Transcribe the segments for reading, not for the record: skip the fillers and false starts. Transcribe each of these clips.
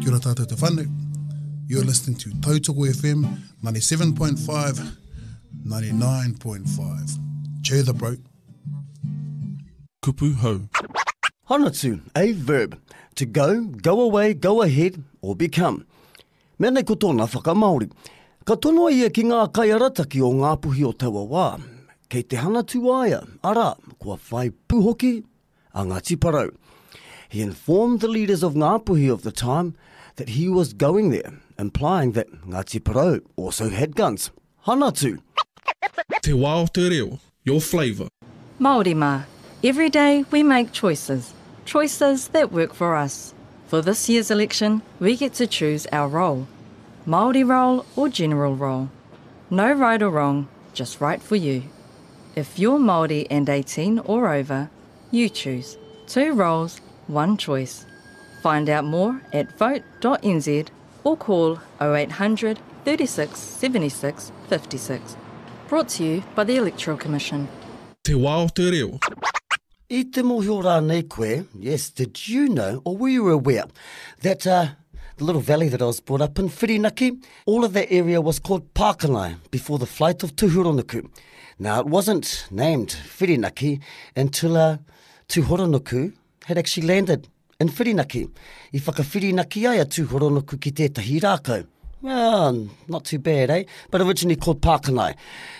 Kia ora tātou te whanu. You're listening to Tautoko FM 97.5, 99.5. Cheer the bro. Kupu hau. Hanatu, a verb. To go, go away, go ahead, or become. Mene ko tōna whakamaori. Ka tono ia ki ngā kaiarataki o ngā puhi o taua wā. Kei te hanatu aia, ara, kua whai puhoki a Ngāti Parau. He informed the leaders of Ngā Puhi of the time that he was going there, implying that Ngāti Parau also had guns. Hanatu. Te wā o te reo, your flavour. Māori mā, every day we make choices. Choices that work for us. For this year's election, we get to choose our role. Māori role or general role. No right or wrong, just right for you. If you're Māori and 18 or over, you choose. 2 roles, 1 choice. Find out more at vote.nz or call 0800 36 76 56. Brought to you by the Electoral Commission. Te wā o te reo. I te mohio rānei koe, yes, did you know, or were you aware, that the little valley that I was brought up in, Whirinaki, all of that area was called Pākānai before the flight of Tūhoronuku. Now, it wasn't named Whirinaki until Tūhoronuku had actually landed in Whirinaki. I whakawhirinaki ai a Tūhoronuku ki tētahi rākau. Well, not too bad, eh? But originally called Pākānai.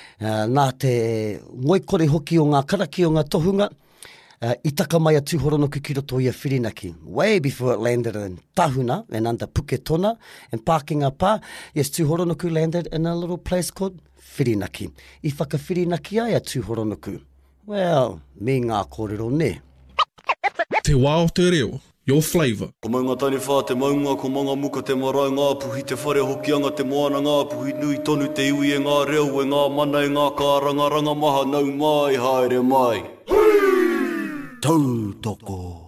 Nā te ngoikore hoki o ngā karaki o ngā tohunga, I taka mai a Tūhoronuku ki roto i a Whirinaki, way before it landed in Tahuna and under Puketona and Pākinga Pā. Yes, Tūhoronuku landed in a little place called Whirinaki. I whakawhirinaki ai a Tūhoronuku. Well, me ngā kōrero ne. Te wā o te reo, your flavour. Ko maunga tani whā te maunga, ko manga muka te marae ngā puhi, te whare hokianga te moana ngā puhi, nui tonu te iwi e ngā reo, e ngā mana e ngā kāranga, ranga maha nau mai, haere mai. Tautoko.